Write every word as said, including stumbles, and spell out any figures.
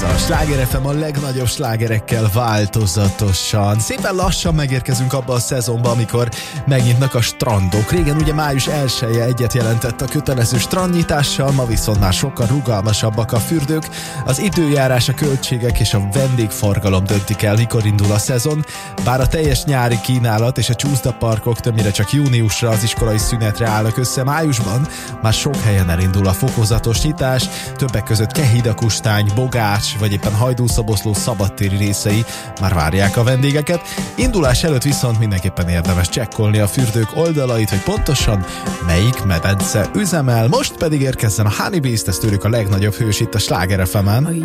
Ez a Sláger ef em a legnagyobb slágerekkel változatosan. Szépen lassan megérkezünk abba a szezonba, amikor megnyitnak a strandok. Régen ugye május elseje egyet jelentett a kötelező strandnyitással, ma viszont már sokkal rugalmasabbak a fürdők. Az időjárás, a költségek és a vendégforgalom döntik el, mikor indul a szezon. Bár a teljes nyári kínálat és a csúszdaparkok többnyire csak júniusra, az iskolai szünetre állnak össze, májusban már sok helyen elindul a fokozatos nyitás, többek között Kehidakustány, Bogács vagy éppen Hajdúszoboszló szabadtéri részei már várják a vendégeket. Indulás előtt viszont mindenképpen érdemes csekkolni a fürdők oldalait, hogy pontosan melyik medence üzemel. Most pedig érkezzen a Honey Beast, ez tőlük a legnagyobb hős itt a Sláger ef emen.